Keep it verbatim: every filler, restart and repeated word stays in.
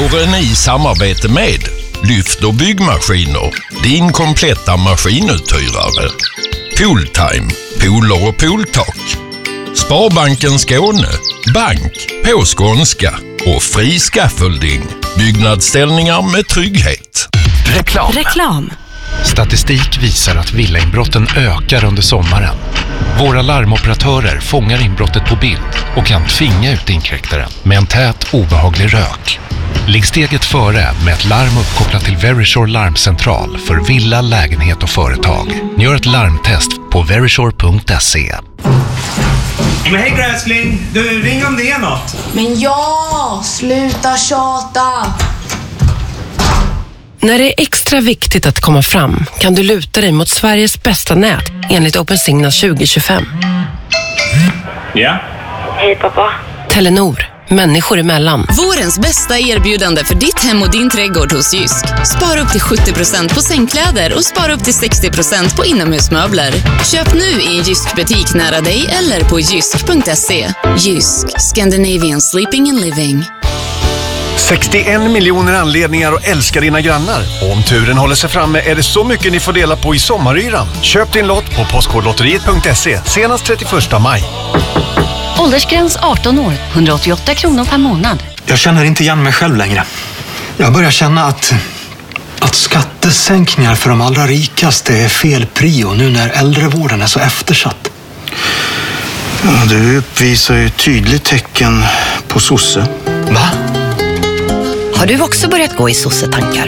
Våren i samarbete med Lyft och byggmaskiner, din kompletta maskinuthyrare. Pooltime, pooler och pooltak. Sparbanken Skåne, bank på skånska och Fri Scaffolding, byggnadsställningar med trygghet. Reklam. Reklam. Statistik visar att villainbrotten ökar under sommaren. Våra larmoperatörer fångar inbrottet på bild och kan tvinga ut inkräktaren med en tät, obehaglig rök. Ligg steget före med ett larm uppkopplat till Verisure larmcentral för villa, lägenhet och företag. Gör ett larmtest på verisure punkt se. Men hej gräsling, du, ring om det är något. Men ja, sluta tjata. När det är extra viktigt att komma fram kan du luta dig mot Sveriges bästa nät enligt OpenSignal tjugo tjugofem. Ja? Hej pappa. Telenor, människor emellan. Vårens bästa erbjudande för ditt hem och din trädgård hos Jysk. Spara upp till sjuttio procent på sängkläder och spara upp till sextio procent på inomhusmöbler. Köp nu i en Jysk-butik nära dig eller på jysk punkt se. Jysk, Scandinavian Sleeping and Living. sextioen miljoner anledningar att älska dina grannar. Och om turen håller sig framme är det så mycket ni får dela på i sommaryran. Köp din lott på postkodlotteriet punkt se senast trettioförsta maj. Åldersgräns arton år, hundraåttioåtta kronor per månad. Jag känner inte igen mig själv längre. Jag börjar känna att, att skattesänkningar för de allra rikaste är fel prio nu när äldrevården är så eftersatt. Ja, du uppvisar ju tydligt tecken på sosse. Va? Har du också börjat gå i sossetankar?